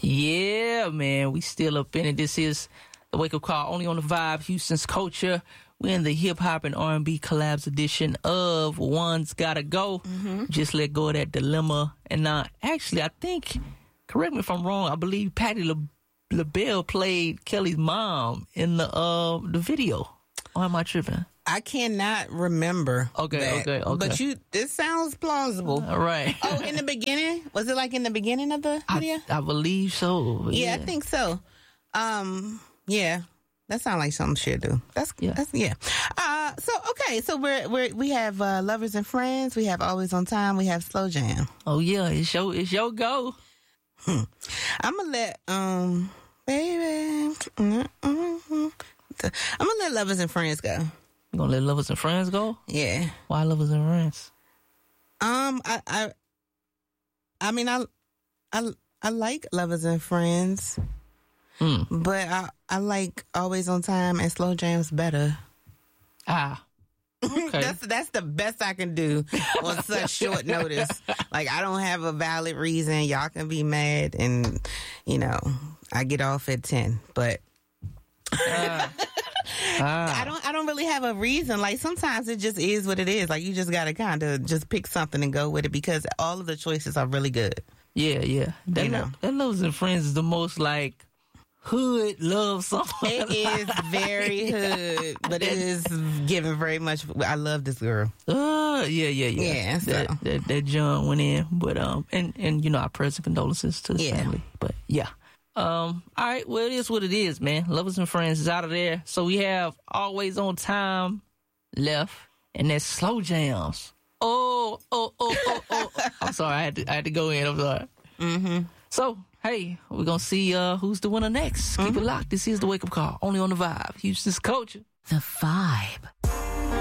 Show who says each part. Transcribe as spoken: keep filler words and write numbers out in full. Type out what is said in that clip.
Speaker 1: Yeah, man, we still up in it. This is the Wake Up Call, only on the Vibe, Houston's Culture. We're in the hip hop and R and B collabs edition of One's Gotta Go. Mm-hmm. Just let go of that dilemma. And uh, actually, I think, correct me if I'm wrong, I believe Patti La- LaBelle played Kelly's mom in the uh, the video. Or am I tripping?
Speaker 2: I cannot remember.
Speaker 1: Okay,
Speaker 2: that.
Speaker 1: okay, okay.
Speaker 2: But you, this sounds plausible.
Speaker 1: All right.
Speaker 2: Oh, in the beginning? Was it like in the beginning of the video?
Speaker 1: I, I believe so.
Speaker 2: Yeah,
Speaker 1: yeah,
Speaker 2: I think so. Um, yeah, that sounds like something she'll do. That's
Speaker 1: yeah.
Speaker 2: That's yeah. Uh, so okay, so we're we we have uh, Lovers and Friends. We have Always on Time. We have Slow Jam.
Speaker 1: Oh yeah, it's your it's your go.
Speaker 2: Hmm. I'm gonna let um baby. Mm-hmm. I'm gonna let Lovers and Friends go.
Speaker 1: You gonna let Lovers and Friends go?
Speaker 2: Yeah.
Speaker 1: Why Lovers and Friends?
Speaker 2: Um, I, I, I mean, I, I, I like Lovers and Friends,
Speaker 1: mm.
Speaker 2: but I, I like Always on Time and Slow Jams better.
Speaker 1: Ah. Okay.
Speaker 2: that's that's the best I can do on such short notice. Like, I don't have a valid reason. Y'all can be mad, and you know, I get off at ten, but.
Speaker 1: Uh. Ah.
Speaker 2: I don't I don't really have a reason. Like, sometimes it just is what it is. Like, you just gotta kind of just pick something and go with it, because all of the choices are really good.
Speaker 1: Yeah, yeah. That,
Speaker 2: you know.
Speaker 1: That Lovers and Friends is the most like hood love song.
Speaker 2: It is very hood, but it is given very much. I love this girl.
Speaker 1: Uh, yeah, yeah, yeah.
Speaker 2: Yeah, so.
Speaker 1: that, that that John went in, but um, and and you know, our prayers and condolences to the
Speaker 2: yeah.
Speaker 1: family. But yeah. Um, all right, well, it is what it is, man. Lovers and Friends is out of there. So we have Always on Time left, and that's Slow Jams. Oh, oh, oh, oh, oh. I'm sorry, I had to I had to go in. I'm sorry.
Speaker 2: Mm-hmm.
Speaker 1: So, hey, we're gonna see uh who's the winner next. Mm-hmm. Keep it locked. This is the Wake Up Call, only on the Vibe, Houston's Culture.
Speaker 3: The Vibe.